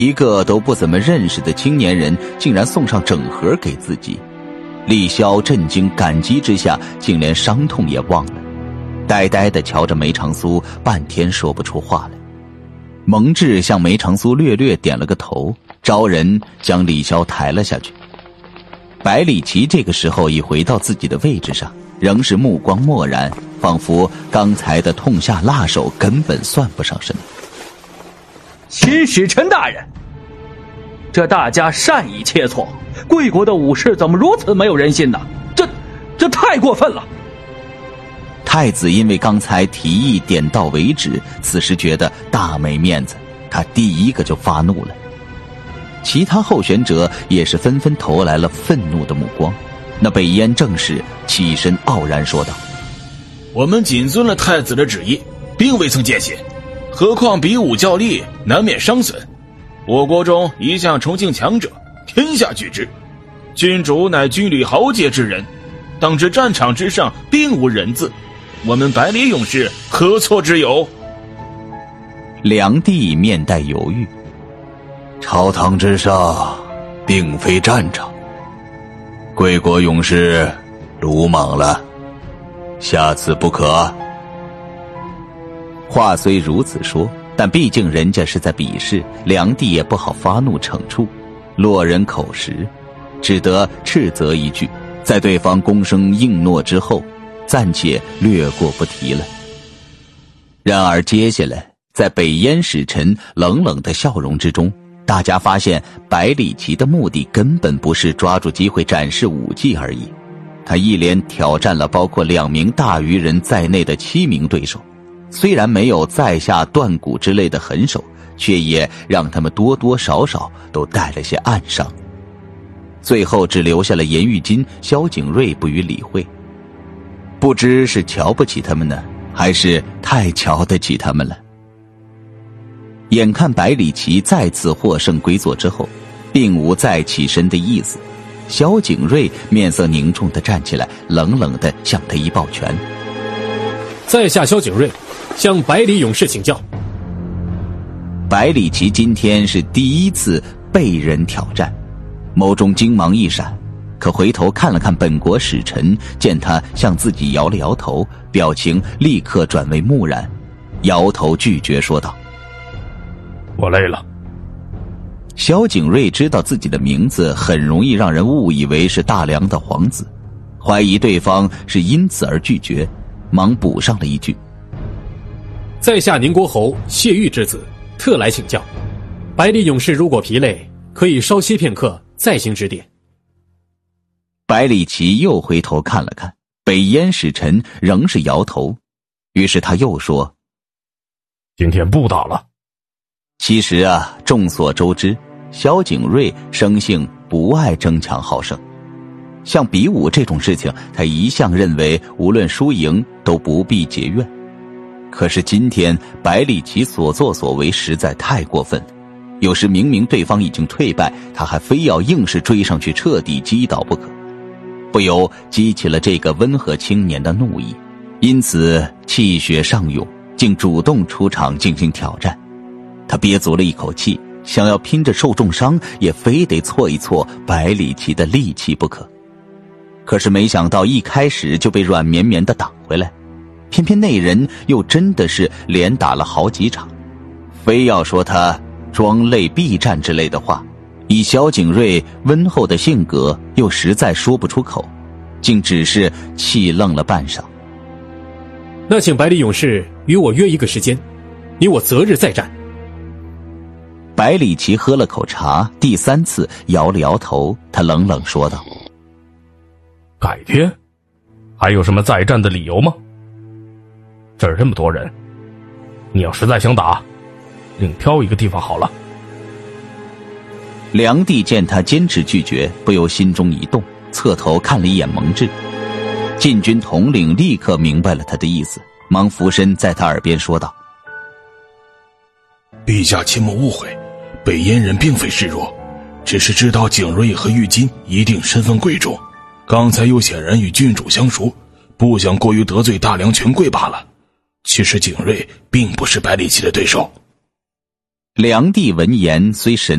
一个都不怎么认识的青年人竟然送上整盒给自己。李潇震惊感激之下，竟连伤痛也忘了，呆呆地瞧着梅长苏，半天说不出话来。蒙志向梅长苏略略点了个头，招人将李潇抬了下去。百里奇这个时候已回到自己的位置上，仍是目光漠然，仿佛刚才的痛下辣手根本算不上什么。 秦使臣大人，这大家善意切磋，贵国的武士怎么如此没有人心呢？这太过分了。 太子因为刚才提议点到为止，此时觉得大没面子，他第一个就发怒了。其他候选者也是纷纷投来了愤怒的目光。那北燕正使起身傲然说道： 我们谨遵了太子的旨意，并未曾见血，何况比武较力，难免伤损。我国中一向崇敬强者，天下惧之。君主乃军旅豪杰之人，当知战场之上并无人字，我们百里勇士何错之有？ 梁帝面带犹豫： 朝堂之上并非战场，贵国勇士鲁莽了，下次不可。 话虽如此说，但毕竟人家是在比试，梁帝也不好发怒惩处，落人口实，只得斥责一句，在对方躬声应诺之后，暂且略过不提了。然而接下来，在北燕使臣冷冷的笑容之中，大家发现百里奇的目的根本不是抓住机会展示武技而已。他一连挑战了包括2名大鱼人在内的7名对手，虽然没有在下断骨之类的狠手，却也让他们多多少少都带了些暗伤。最后只留下了严玉金、萧景睿不予理会。不知是瞧不起他们呢，还是太瞧得起他们了。眼看百里奇再次获胜归坐之后，并无再起身的意思。萧景睿面色凝重地站起来，冷冷地向他一抱拳： 在下萧景睿，向百里勇士请教。 百里奇今天是第一次被人挑战，眸中惊芒一闪，可回头看了看本国使臣，见他向自己摇了摇头，表情立刻转为木然，摇头拒绝说道： 我累了。 萧景睿知道自己的名字很容易让人误以为是大梁的皇子，怀疑对方是因此而拒绝，忙补上了一句： 在下宁国侯谢玉之子，特来请教。百里勇士如果疲累，可以稍歇片刻，再行指点。 百里奇又回头看了看，北燕使臣仍是摇头，于是他又说： 今天不打了。 其实啊，众所周知，萧景睿生性不爱争强好胜，像比武这种事情，他一向认为无论输赢都不必结怨。可是今天百里奇所作所为实在太过分了，有时明明对方已经退败，他还非要硬是追上去彻底击倒不可，不由激起了这个温和青年的怒意，因此气血上涌，竟主动出场进行挑战。他憋足了一口气，想要拼着受重伤也非得挫一挫百里奇的力气不可。可是没想到一开始就被软绵绵地挡回来，偏偏那人又真的是连打了好几场，非要说他装累避战之类的话，以萧景睿温厚的性格又实在说不出口，竟只是气愣了半晌。 那请百里勇士与我约一个时间，你我择日再战。 百里奇喝了口茶，第3次摇了摇头，他冷冷说道： 改天？还有什么再战的理由吗？这儿这么多人，你要实在想打，另挑一个地方好了。 梁帝见他坚持拒绝，不由心中一动，侧头看了一眼蒙挚。禁军统领立刻明白了他的意思，忙俯身在他耳边说道： 陛下切莫误会，北燕人并非示弱，只是知道景睿和玉金一定身份贵重，刚才又显然与郡主相熟，不想过于得罪大梁权贵罢了。其实景睿并不是百里奇的对手。 梁帝闻言虽神